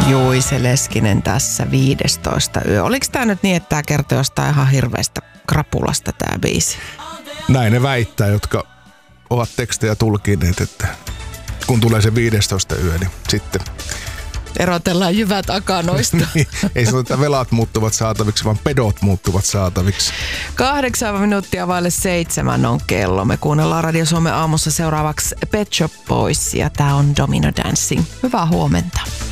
Juise Leskinen tässä 15 yö. Oliko tää nyt niin, että tää kertoo jostain ihan hirveästä krapulasta tää biisi? Näin ne väittää, jotka ovat tekstejä tulkineet, että kun tulee se 15 yö, niin sitten... Erotellaan jyvät akanoista. Ei sanota, että velat muuttuvat saataviksi, vaan pedot muuttuvat saataviksi. 8 minuuttia vaille 7 on kello. Me kuunnellaan Radio Suomen aamussa seuraavaksi Pet Shop Boys ja tää on Domino Dancing. Hyvää huomenta.